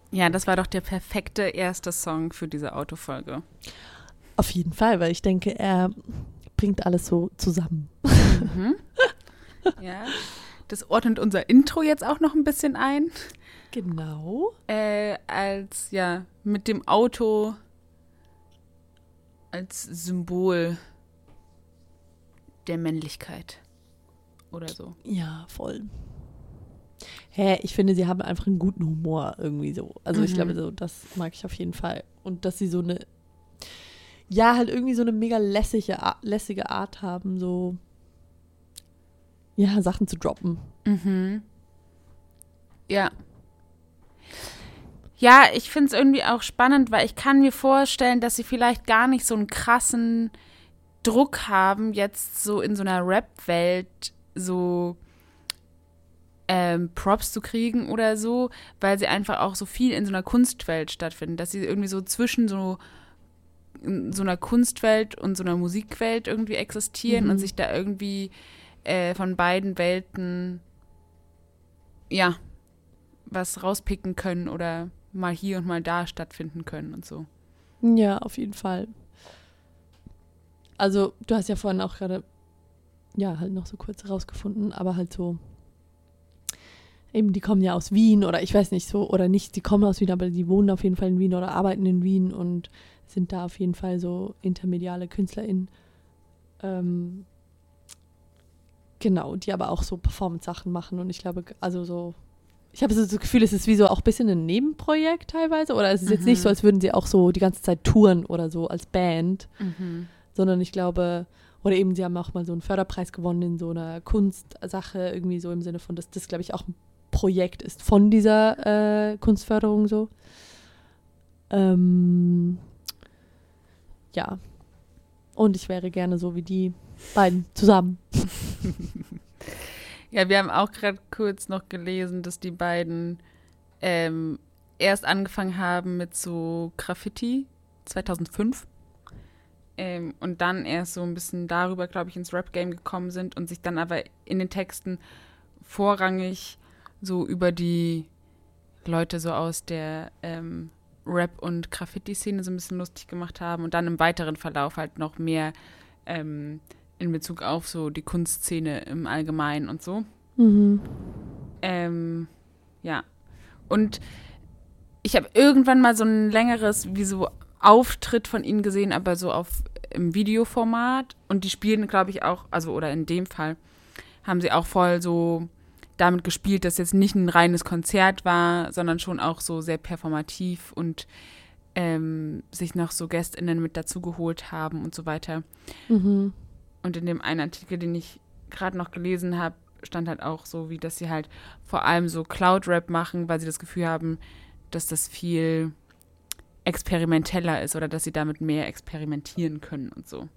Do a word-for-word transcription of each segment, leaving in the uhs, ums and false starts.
Ja, das war doch der perfekte erste Song für diese Autofolge. Auf jeden Fall, weil ich denke, er bringt alles so zusammen. Mhm. Ja, das ordnet unser Intro jetzt auch noch ein bisschen ein. Genau. Äh, als, ja, mit dem Auto als Symbol der Männlichkeit oder so. Ja, voll. Hä, ich finde, sie haben einfach einen guten Humor irgendwie so. Also Mhm. ich glaube, so, das mag ich auf jeden Fall. Und dass sie so eine, ja, halt irgendwie so eine mega lässige, lässige Art haben, so, ja, Sachen zu droppen. Mhm. Ja. Ja, ich finde es irgendwie auch spannend, weil ich kann mir vorstellen, dass sie vielleicht gar nicht so einen krassen Druck haben, jetzt so in so einer Rap-Welt so ähm, Props zu kriegen oder so, weil sie einfach auch so viel in so einer Kunstwelt stattfinden, dass sie irgendwie so zwischen so, so einer Kunstwelt und so einer Musikwelt irgendwie existieren Mhm. und sich da irgendwie äh, von beiden Welten ja was rauspicken können oder mal hier und mal da stattfinden können und so. Ja, auf jeden Fall. Also, du hast ja vorhin auch gerade, ja, halt noch so kurz rausgefunden, aber halt so, eben, die kommen ja aus Wien oder ich weiß nicht so, oder nicht, die kommen aus Wien, aber die wohnen auf jeden Fall in Wien oder arbeiten in Wien und sind da auf jeden Fall so intermediale KünstlerInnen. Ähm, genau, die aber auch so Performance-Sachen machen und ich glaube, also so, ich habe so das Gefühl, es ist wie so auch ein bisschen ein Nebenprojekt teilweise oder es ist jetzt Mhm. nicht so, als würden sie auch so die ganze Zeit touren oder so als Band, Mhm. sondern ich glaube, oder eben sie haben auch mal so einen Förderpreis gewonnen in so einer Kunstsache, irgendwie so im Sinne von, dass das, glaube ich, auch ein Projekt ist von dieser äh, Kunstförderung so. Ähm, ja. Und ich wäre gerne so wie die beiden zusammen. Ja, wir haben auch gerade kurz noch gelesen, dass die beiden ähm, erst angefangen haben mit so Graffiti zweitausendfünf ähm, und dann erst so ein bisschen darüber, glaube ich, ins Rap-Game gekommen sind und sich dann aber in den Texten vorrangig so über die Leute so aus der ähm, Rap- und Graffiti-Szene so ein bisschen lustig gemacht haben und dann im weiteren Verlauf halt noch mehr ähm, in Bezug auf so die Kunstszene im Allgemeinen und so. Mhm. Ähm, ja. Und ich habe irgendwann mal so ein längeres, wie so Auftritt von ihnen gesehen, aber so auf im Videoformat. Und die spielen, glaube ich, auch, also oder in dem Fall, haben sie auch voll so damit gespielt, dass jetzt nicht ein reines Konzert war, sondern schon auch so sehr performativ und ähm, sich noch so GästInnen mit dazu geholt haben und so weiter. Mhm. Und in dem einen Artikel, den ich gerade noch gelesen habe, stand halt auch so, wie dass sie halt vor allem so Cloud-Rap machen, weil sie das Gefühl haben, dass das viel experimenteller ist oder dass sie damit mehr experimentieren können und so.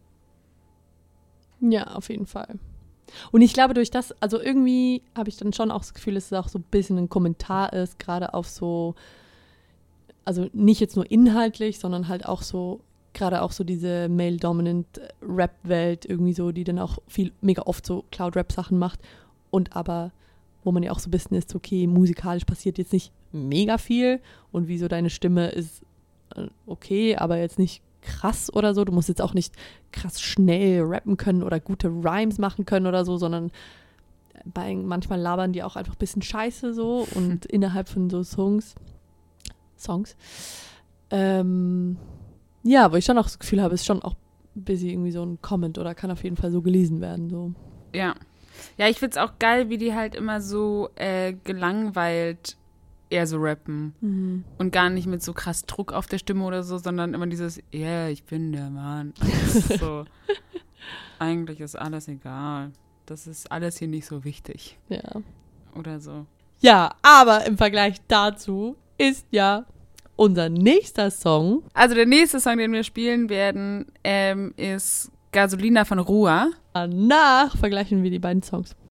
Ja, auf jeden Fall. Und ich glaube, durch das, also irgendwie habe ich dann schon auch das Gefühl, dass es auch so ein bisschen ein Kommentar ist, gerade auf so, also nicht jetzt nur inhaltlich, sondern halt auch so, gerade auch so diese male-dominant Rap-Welt irgendwie so, die dann auch viel, mega oft so Cloud-Rap-Sachen macht und aber, wo man ja auch so ein bisschen ist, okay, musikalisch passiert jetzt nicht mega viel und wie so deine Stimme ist okay, aber jetzt nicht krass oder so. Du musst jetzt auch nicht krass schnell rappen können oder gute Rhymes machen können oder so, sondern bei, manchmal labern die auch einfach ein bisschen Scheiße so und innerhalb von so Songs, Songs, ähm, ja, wo ich schon auch das Gefühl habe, ist schon auch ein bisschen irgendwie so ein Comment oder kann auf jeden Fall so gelesen werden. So. Ja. Ja, ich find's auch geil, wie die halt immer so äh, gelangweilt eher so rappen. Mhm. Und gar nicht mit so krass Druck auf der Stimme oder so, sondern immer dieses, ja, yeah, ich bin der Mann. Das ist so, eigentlich ist alles egal. Das ist alles hier nicht so wichtig. Ja. Oder so. Ja, aber im Vergleich dazu ist ja unser nächster Song. Also der nächste Song, den wir spielen werden, ähm, ist Gasolina von Rua. Danach vergleichen wir die beiden Songs.